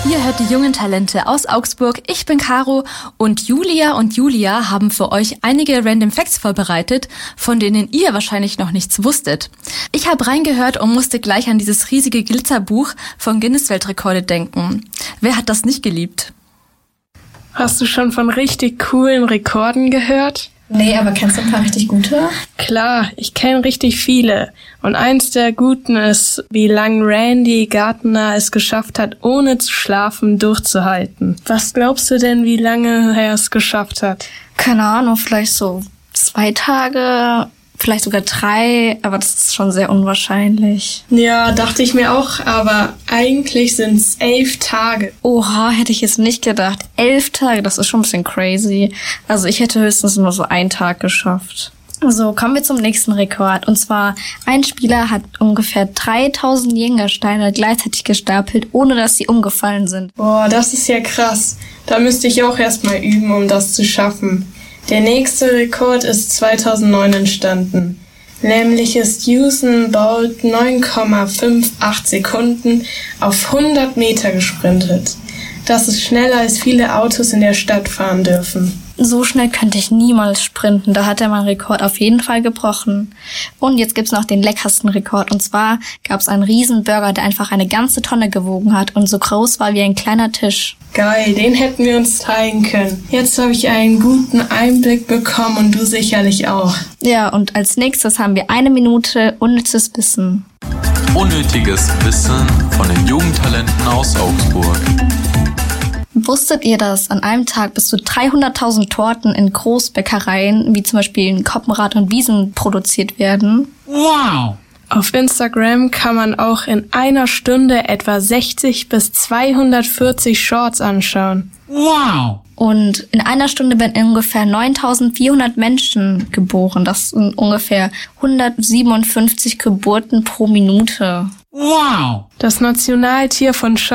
Ihr hört die jungen Talente aus Augsburg. Ich bin Caro und Julia haben für euch einige Random Facts vorbereitet, von denen ihr wahrscheinlich noch nichts wusstet. Ich habe reingehört und musste gleich an dieses riesige Glitzerbuch von Guinness Weltrekorde denken. Wer hat das nicht geliebt? Hast du schon von richtig coolen Rekorden gehört? Nee, aber kennst du ein paar richtig gute? Klar, ich kenne richtig viele. Und eins der guten ist, wie lang Randy Gardner es geschafft hat, ohne zu schlafen durchzuhalten. Was glaubst du denn, wie lange er es geschafft hat? Keine Ahnung, vielleicht so 2 Tage, vielleicht sogar 3, aber das ist schon sehr unwahrscheinlich. Ja, dachte ich mir auch, aber eigentlich sind es 11 Tage. Oha, hätte ich jetzt nicht gedacht. 11 Tage, das ist schon ein bisschen crazy. Also ich hätte höchstens nur so 1 Tag geschafft. So, kommen wir zum nächsten Rekord. Und zwar, ein Spieler hat ungefähr 3000 Jenga-Steine gleichzeitig gestapelt, ohne dass sie umgefallen sind. Boah, das ist ja krass. Da müsste ich auch erstmal üben, um das zu schaffen. Der nächste Rekord ist 2009 entstanden. Nämlich ist Usain Bolt 9,58 Sekunden auf 100 Meter gesprintet. Das ist schneller, als viele Autos in der Stadt fahren dürfen. So schnell könnte ich niemals sprinten. Da hat er meinen Rekord auf jeden Fall gebrochen. Und jetzt gibt's noch den leckersten Rekord. Und zwar gab's einen riesen Burger, der einfach eine ganze Tonne gewogen hat und so groß war wie ein kleiner Tisch. Geil, den hätten wir uns teilen können. Jetzt habe ich einen guten Einblick bekommen und du sicherlich auch. Ja, und als nächstes haben wir 1 Minute unnützes Wissen. Unnötiges Wissen von den Jugendtalenten aus Augsburg. Wusstet ihr, dass an einem Tag bis zu 300.000 Torten in Großbäckereien, wie zum Beispiel in Koppenrad und Wiesen, produziert werden? Wow! Auf Instagram kann man auch in einer Stunde etwa 60 bis 240 Shorts anschauen. Wow! Und in einer Stunde werden ungefähr 9.400 Menschen geboren. Das sind ungefähr 157 Geburten pro Minute. Wow! Das Nationaltier von